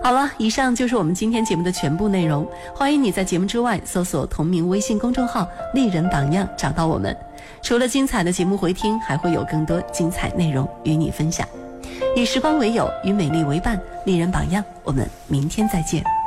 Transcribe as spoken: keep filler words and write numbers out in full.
好了，以上就是我们今天节目的全部内容。欢迎你在节目之外搜索同名微信公众号丽人榜样找到我们。除了精彩的节目回听，还会有更多精彩内容与你分享。以时光为友，与美丽为伴，丽人榜样，我们明天再见。